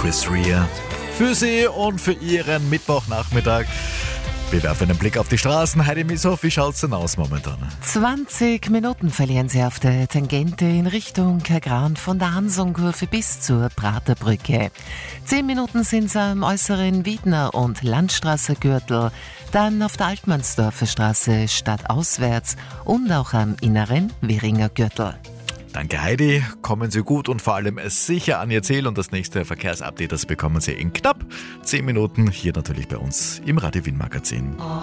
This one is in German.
Chris Rea. Für Sie und für Ihren Mittwochnachmittag. Wir werfen einen Blick auf die Straßen. Heidi Mieshoff, wie schaut's denn aus momentan? 20 Minuten verlieren Sie auf der Tangente in Richtung Kagran von der Hansonkurve bis zur Praterbrücke. 10 Minuten sind Sie am äußeren Wiedner- und Landstraße-Gürtel, dann auf der Altmannsdorfer Straße stadtauswärts und auch am inneren Währinger Gürtel. Danke Heidi, kommen Sie gut und vor allem sicher an Ihr Ziel und das nächste Verkehrsupdate, das bekommen Sie in knapp 10 Minuten hier natürlich bei uns im Radio Wien Magazin.